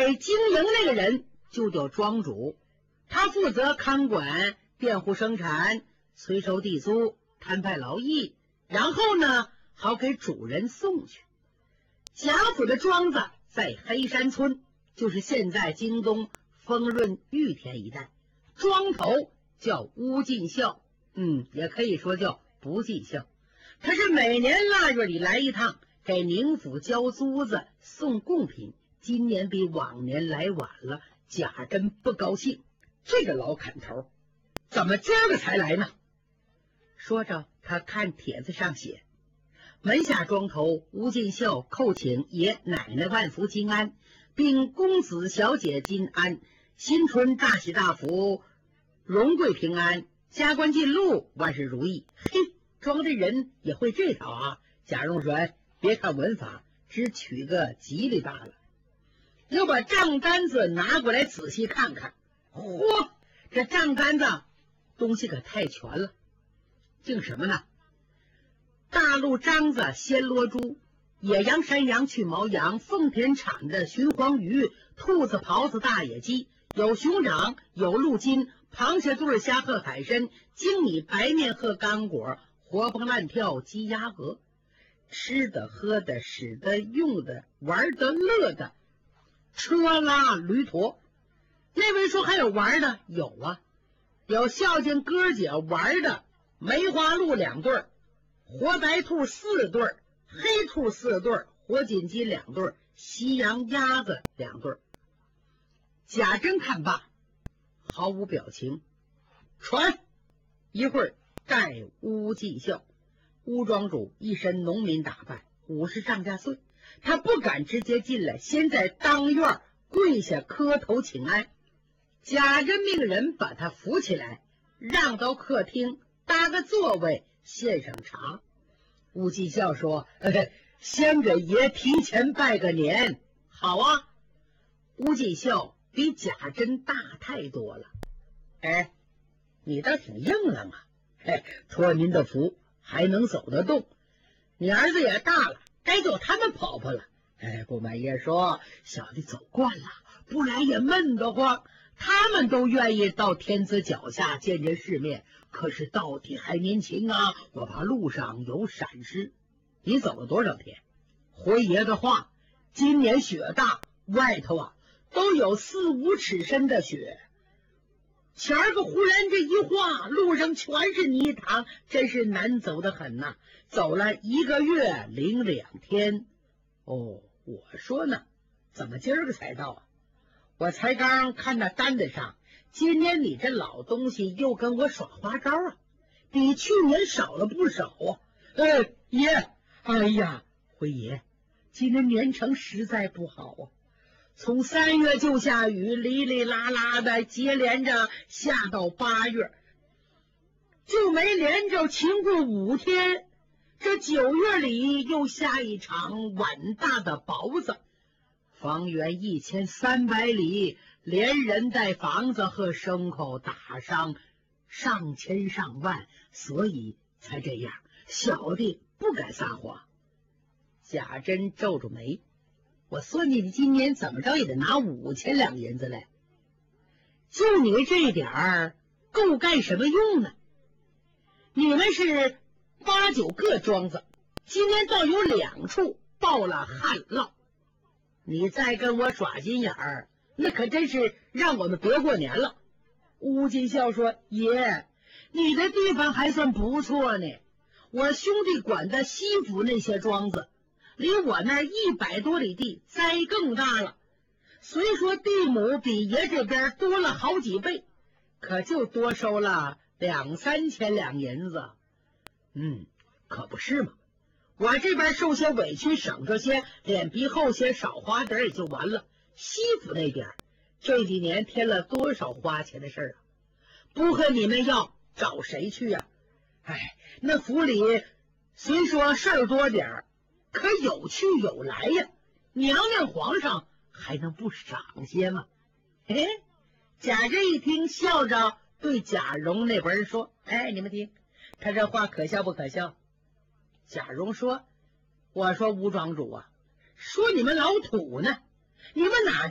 给经营那个人就叫庄主，他负责看管佃户生产、催收地租、摊派劳役，然后呢好给主人送去。贾府的庄子在黑山村，就是现在京东丰润玉田一带，庄头叫乌进孝，也可以说叫不尽孝。他是每年腊月里来一趟，给宁府交租子送贡品，今年比往年来晚了，贾珍不高兴。这个老砍头怎么今儿个才来呢？说着他看帖子上写，门下庄头吴进孝叩请爷奶奶万福金安，并公子小姐金安，新春大喜大福，荣贵平安，加官进禄，万事如意。嘿，庄的人也会这套啊！贾蓉说，别看文法，只取个吉利罢了。又把账单子拿过来仔细看看，嚯，这账单子东西可太全了。姓什么呢？大陆獐子鲜罗猪，野羊山羊去毛羊，奉田产的鲟黄鱼，兔子狍子大野鸡，有熊掌，有鹿筋，螃蟹肚虾鹤海参，精米白面鹤干果，活蹦乱跳鸡鸭鹅，吃的喝的使的用的玩的乐的，车拉驴驼。那位说还有玩的？有啊，有孝敬哥姐玩的梅花鹿2对，活白兔4对，黑兔4对，活锦鸡2对，西洋鸭子2对。贾珍看罢，毫无表情，传。一会儿带乌进孝。乌庄主一身农民打扮，50上下岁，他不敢直接进来，先在当院跪下磕头请安。贾珍命人把他扶起来，让到客厅搭个座位，献上茶。乌进孝说，先给爷提前拜个年。好啊。乌进孝比贾珍大太多了。你倒挺硬朗啊。托您的福，还能走得动。你儿子也大了，该叫他们跑跑了。不瞒爷说，小的走惯了，不来也闷得慌。他们都愿意到天子脚下见见世面，可是到底还年轻啊，我怕路上有闪失。你走了多少天？回爷的话，今年雪大，外头都有4、5尺深的雪。前儿个忽然这一晃，路上全是泥塘，真是难走得很呐。走了1个月零2天。我说呢，怎么今儿个才到啊？我才刚看那单子上，今年你这老东西又跟我耍花招啊，比去年少了不少啊。爷，回爷，今年年成实在不好啊。从3月就下雨，哩哩啦啦的接连着下到8月，就没连着晴过5天。这9月里又下一场碗大的雹子，方圆1300里，连人带房子和牲口打伤上千上万，所以才这样。小弟不敢撒谎。贾珍皱皱眉，我算计你今年怎么着也得拿5000两银子来，就你这点儿够干什么用呢？你们是8、9个庄子，今年倒有2处报了旱涝，你再跟我耍心眼儿，那可真是让我们别过年了。乌进孝说，爷，你的地方还算不错呢，我兄弟管的西府那些庄子离我那100多里地，灾更大了。虽说地亩比爷这边多了好几倍，可就多收了2、3千两银子。可不是嘛，我这边受些委屈，省着些，脸皮厚些，少花点也就完了。西府那边这几年添了多少花钱的事儿啊？不和你们要，找谁去呀？那府里虽说事儿多点儿，可有去有来呀，娘娘皇上还能不赏些吗？贾珍一听，笑着对贾蓉那边说，你们听，他这话可笑不可笑？贾蓉说，我说吴庄主啊，说你们老土呢，你们哪